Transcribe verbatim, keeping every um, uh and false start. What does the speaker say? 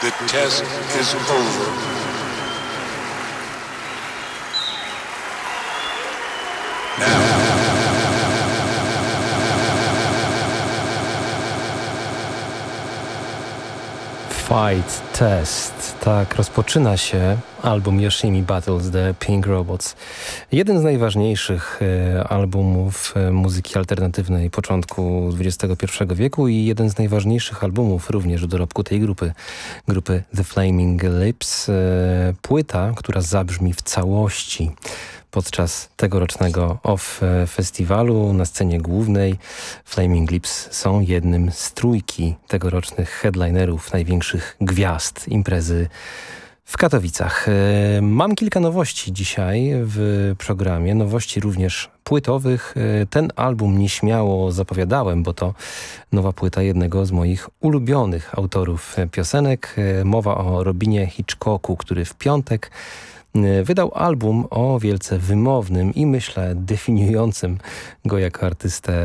The test is over. Now. Fight Test. Tak rozpoczyna się album Yoshimi Battles The Pink Robots. Jeden z najważniejszych e, albumów e, muzyki alternatywnej początku dwudziestego pierwszego wieku i jeden z najważniejszych albumów również w dorobku tej grupy, grupy The Flaming Lips. E, płyta, która zabrzmi w całości podczas tegorocznego Off Festiwalu na scenie głównej. Flaming Lips są jednym z trójki tegorocznych headlinerów, największych gwiazd imprezy w Katowicach. Mam kilka nowości dzisiaj w programie, nowości również płytowych. Ten album nieśmiało zapowiadałem, bo to nowa płyta jednego z moich ulubionych autorów piosenek. Mowa o Robinie Hitchcocku, który w piątek wydał album o wielce wymownym i myślę definiującym go jako artystę